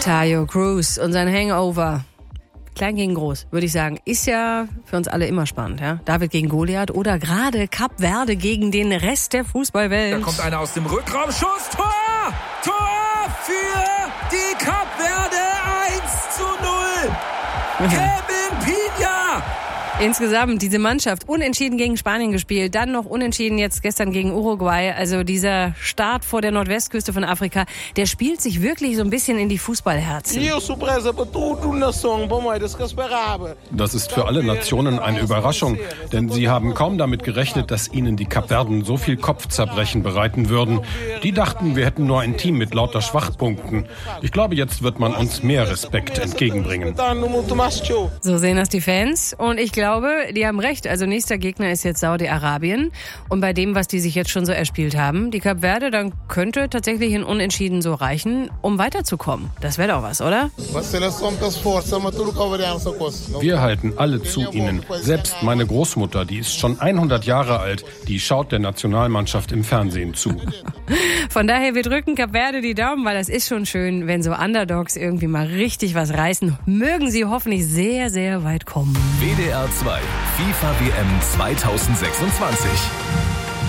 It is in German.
Tayo Cruz und sein Hangover. Klein gegen groß, würde ich sagen. Ist ja für uns alle immer spannend. Ja? David gegen Goliath oder gerade Kap Verde gegen den Rest der Fußballwelt. Da kommt einer aus dem Rückraum. Schuss, Tor! Tor für die Kap Verde 1:0. Kevin Pina! Insgesamt diese Mannschaft unentschieden gegen Spanien gespielt, dann noch unentschieden jetzt gestern gegen Uruguay. Also dieser Start vor der Nordwestküste von Afrika, der spielt sich wirklich so ein bisschen in die Fußballherzen. Das ist für alle Nationen eine Überraschung, denn sie haben kaum damit gerechnet, dass ihnen die Kapverden so viel Kopfzerbrechen bereiten würden. Die dachten, wir hätten nur ein Team mit lauter Schwachpunkten. Ich glaube, jetzt wird man uns mehr Respekt entgegenbringen. So sehen das die Fans und ich glaube, die haben recht. Also nächster Gegner ist jetzt Saudi-Arabien. Und bei dem, was die sich jetzt schon so erspielt haben, die Kap Verde, dann könnte tatsächlich ein Unentschieden so reichen, um weiterzukommen. Das wäre doch was, oder? Wir halten alle zu ihnen. Selbst meine Großmutter, die ist schon 100 Jahre alt, die schaut der Nationalmannschaft im Fernsehen zu. Von daher, wir drücken Kap Verde die Daumen, weil das ist schon schön, wenn so Underdogs irgendwie mal richtig was reißen. Mögen sie hoffentlich sehr, sehr weit kommen. WDR 2 FIFA WM 2026.